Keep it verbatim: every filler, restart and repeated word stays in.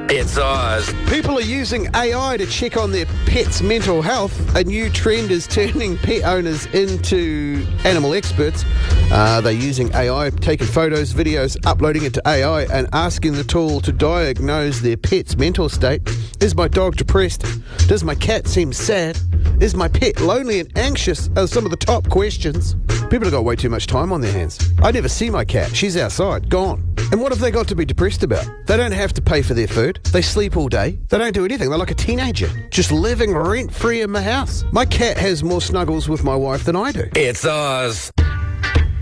It's Oz. People are using A I to check on their pets' mental health. A new trend is turning pet owners into animal experts. Uh, they're using A I, taking photos, videos, uploading it to A I and asking the tool to diagnose their pet's mental state. Is my dog depressed? Does my cat seem sad? Is my pet lonely and anxious? Are some of the top questions. People have got way too much time on their hands. I never see my cat. She's outside, gone. And what have they got to be depressed about? They don't have to pay for their food. They sleep all day. They don't do anything. They're like a teenager, just living rent-free in my house. My cat has more snuggles with my wife than I do. It's Oz.